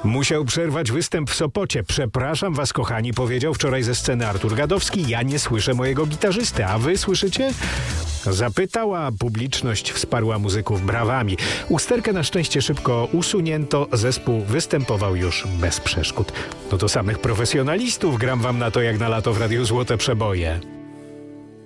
Musiał przerwać występ w Sopocie. Przepraszam was, kochani, powiedział wczoraj ze sceny Artur Gadowski. Ja nie słyszę mojego gitarzysty, a wy słyszycie? Zapytał, a publiczność wsparła muzyków brawami. Usterkę na szczęście szybko usunięto. Zespół występował już bez przeszkód. No to samych profesjonalistów gram wam na to jak na lato w Radiu Złote Przeboje.